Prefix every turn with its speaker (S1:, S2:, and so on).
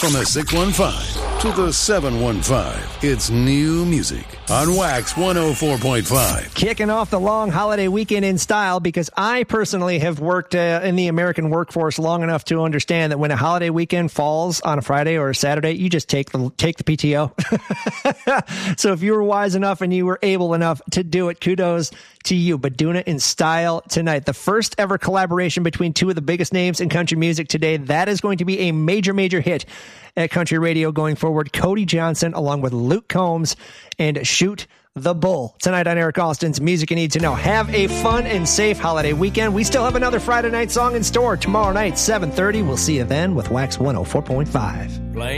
S1: From the 615 to the 715, it's new music on Wax 104.5.
S2: Kicking off the long holiday weekend in style, because I personally have worked in the American workforce long enough to understand that when a holiday weekend falls on a Friday or a Saturday, you just take the PTO. So if you were wise enough and you were able enough to do it, kudos to you, but doing it in style tonight. The first ever collaboration between two of the biggest names in country music today. That is going to be a major, major hit at country radio going forward. Cody Johnson along with Luke Combs and Shoot the Bull. Tonight on Eric Austin's Music You Need to Know. Have a fun and safe holiday weekend. We still have another Friday night song in store tomorrow night, 7:30. We'll see you then with Wax 104.5.